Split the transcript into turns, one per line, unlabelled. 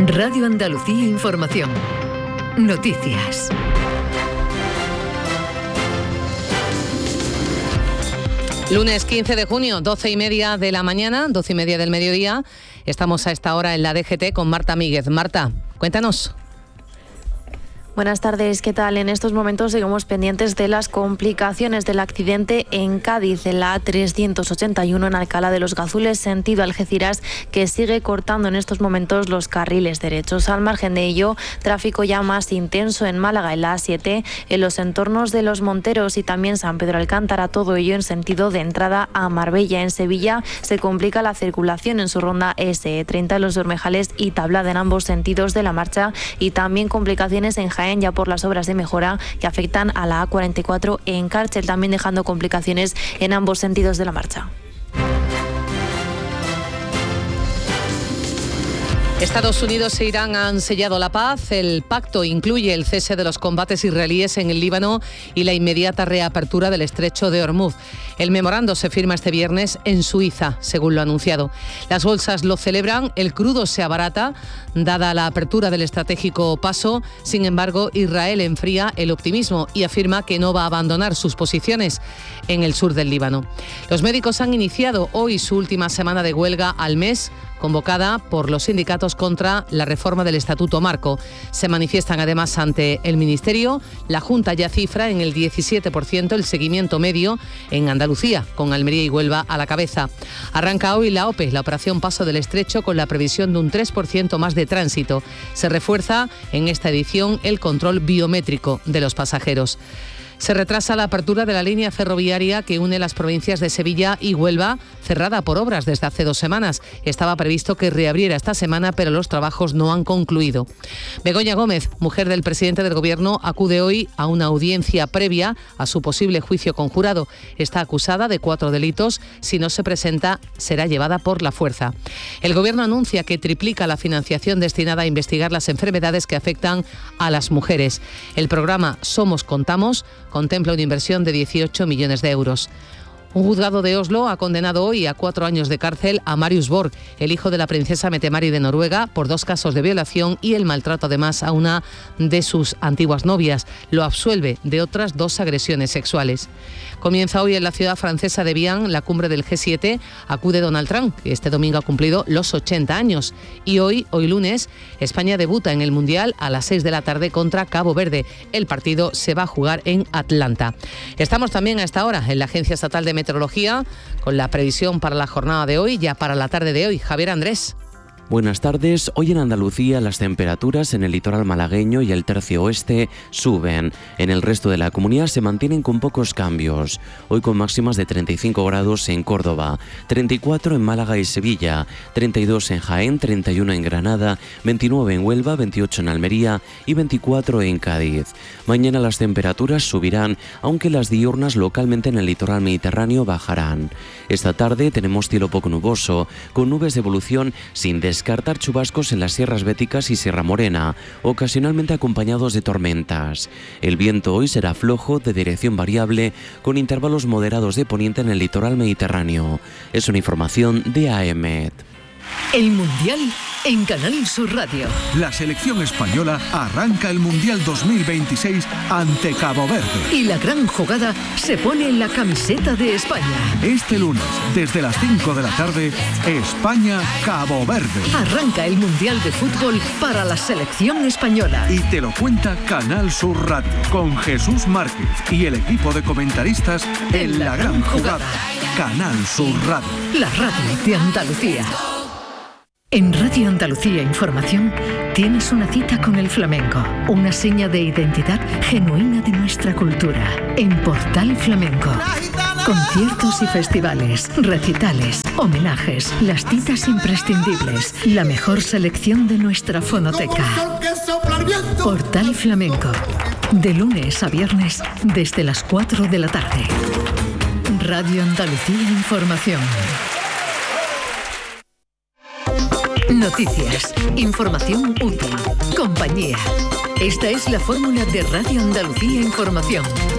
Radio Andalucía Información. Noticias.
Lunes 15 de junio, 12:30 de la mañana, 12:30 del mediodía. Estamos a esta hora en la DGT con Marta Míguez. Marta, cuéntanos.
Buenas tardes, ¿qué tal? En estos momentos seguimos pendientes de las complicaciones del accidente en Cádiz, en la A381 en Alcalá de los Gazules, sentido Algeciras, que sigue cortando en estos momentos los carriles derechos. Al margen de ello, tráfico ya más intenso en Málaga, en la A7, en los entornos de Los Monteros y también San Pedro Alcántara, todo ello en sentido de entrada a Marbella. En Sevilla se complica la circulación en su ronda SE30 en Los Bermejales y Tablada en ambos sentidos de la marcha, y también complicaciones en Jaén ya por las obras de mejora que afectan a la A44 en Cárcel, también dejando complicaciones en ambos sentidos de la marcha.
Estados Unidos e Irán han sellado la paz. El pacto incluye el cese de los combates israelíes en el Líbano y la inmediata reapertura del estrecho de Hormuz. El memorando se firma este viernes en Suiza, según lo anunciado. Las bolsas lo celebran, el crudo se abarata, dada la apertura del estratégico paso. Sin embargo, Israel enfría el optimismo y afirma que no va a abandonar sus posiciones en el sur del Líbano. Los médicos han iniciado hoy su última semana de huelga al mes, convocada por los sindicatos contra la reforma del Estatuto Marco. Se manifiestan además ante el Ministerio. La Junta ya cifra en el 17% el seguimiento medio en Andalucía, con Almería y Huelva a la cabeza. Arranca hoy la OPE, la Operación Paso del Estrecho, con la previsión de un 3% más de tránsito. Se refuerza en esta edición el control biométrico de los pasajeros. Se retrasa la apertura de la línea ferroviaria que une las provincias de Sevilla y Huelva, cerrada por obras desde hace 2 semanas. Estaba previsto que reabriera esta semana, pero los trabajos no han concluido. Begoña Gómez, mujer del presidente del Gobierno, acude hoy a una audiencia previa a su posible juicio con jurado. Está acusada de 4 delitos. Si no se presenta, será llevada por la fuerza. El Gobierno anuncia que triplica la financiación destinada a investigar las enfermedades que afectan a las mujeres. El programa Somos Contamos contempla una inversión de 18 millones de euros. Un juzgado de Oslo ha condenado hoy a 4 años de cárcel a Marius Borg, el hijo de la princesa Mette-Marit de Noruega, por 2 casos de violación y el maltrato además a una de sus antiguas novias. Lo absuelve de otras 2 agresiones sexuales. Comienza hoy en la ciudad francesa de Vian la cumbre del G7. Acude Donald Trump, que este domingo ha cumplido los 80 años. Y hoy lunes, España debuta en el Mundial a las 6 de la tarde contra Cabo Verde. El partido se va a jugar en Atlanta. Estamos también a esta hora en la Agencia Estatal de Meteorología con la previsión para la jornada de hoy, ya para la tarde de hoy. Javier Andrés.
Buenas tardes. Hoy en Andalucía las temperaturas en el litoral malagueño y el tercio oeste suben. En el resto de la comunidad se mantienen con pocos cambios. Hoy con máximas de 35 grados en Córdoba, 34 en Málaga y Sevilla, 32 en Jaén, 31 en Granada, 29 en Huelva, 28 en Almería y 24 en Cádiz. Mañana las temperaturas subirán, aunque las diurnas localmente en el litoral mediterráneo bajarán. Esta tarde tenemos cielo poco nuboso, con nubes de evolución sin descartar chubascos en las sierras béticas y Sierra Morena, ocasionalmente acompañados de tormentas. El viento hoy será flojo, de dirección variable, con intervalos moderados de poniente en el litoral mediterráneo. Es una información de AEMET.
El Mundial en Canal Sur Radio.
La selección española arranca el Mundial 2026 ante Cabo Verde.
Y la gran jugada se pone en la camiseta de España.
Este lunes, desde las 5 de la tarde, España-Cabo Verde.
Arranca el Mundial de Fútbol para la selección española.
Y te lo cuenta Canal Sur Radio, con Jesús Márquez y el equipo de comentaristas en la gran jugada. Canal Sur Radio.
La radio de Andalucía. En Radio Andalucía Información tienes una cita con el flamenco, una seña de identidad genuina de nuestra cultura. En Portal Flamenco, conciertos y festivales, recitales, homenajes, las citas imprescindibles, la mejor selección de nuestra fonoteca. Portal Flamenco, de lunes a viernes desde las 4 de la tarde. Radio Andalucía Información. Noticias, información útil, compañía. Esta es la fórmula de Radio Andalucía Información.